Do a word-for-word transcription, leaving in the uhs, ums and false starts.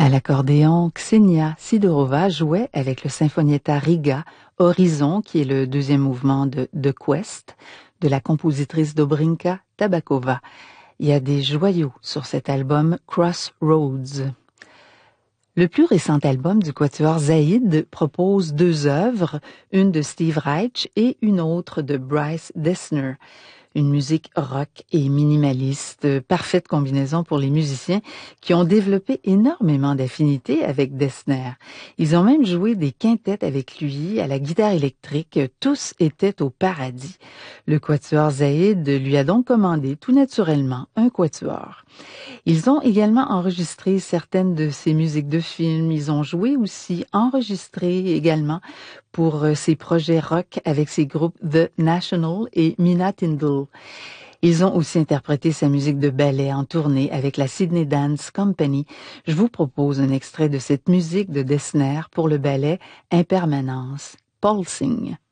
À l'accordéon, Ksenia Sidorova jouait avec le Sinfonietta Riga, Horizon, qui est le deuxième mouvement de The Quest, de la compositrice Dobrinka Tabakova. Il y a des joyaux sur cet album Crossroads. Le plus récent album du quatuor Zaïd propose deux œuvres, une de Steve Reich et une autre de Bryce Dessner. Une musique rock et minimaliste, parfaite combinaison pour les musiciens qui ont développé énormément d'affinités avec Dessner. Ils ont même joué des quintettes avec lui à la guitare électrique, tous étaient au paradis. Le quatuor Zaïd lui a donc commandé tout naturellement un quatuor. Ils ont également enregistré certaines de ses musiques de films. Ils ont joué aussi, enregistré également pour ses projets rock avec ses groupes The National et Mina Tindall. Ils ont aussi interprété sa musique de ballet en tournée avec la Sydney Dance Company. Je vous propose un extrait de cette musique de Dessner pour le ballet Impermanence, Pulsing.